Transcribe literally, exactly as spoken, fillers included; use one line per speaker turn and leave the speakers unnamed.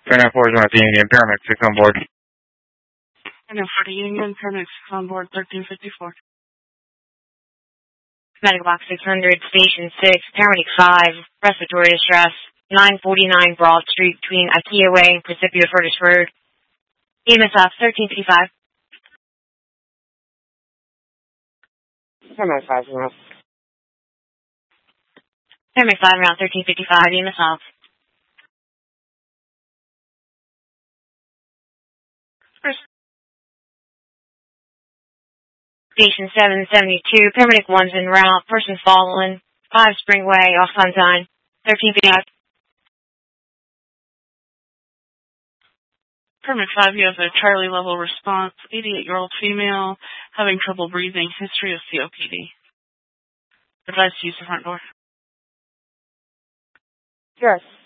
ten four is one at the Union, paramedic six on board.
ten for the Union, paramedic six on board, thirteen fifty-four.
Medical box six hundred, station six, paramedic five, respiratory distress, nine forty-nine Broad Street between IKEA Way and Precipio Furnace Road. E M S off thirteen fifty-five.
Paramedic five, zero.
Paramedic five around thirteen fifty-five, E M S off.
First.
Station seven seventy-two, paramedic one's en route, person fallen, five Springway, off Sunshine, thirteen fifty-five.
Paramedic five, you have a Charlie level response, eighty-eight-year-old female, having trouble breathing, history of C O P D. Advise to use the front door.
Yes.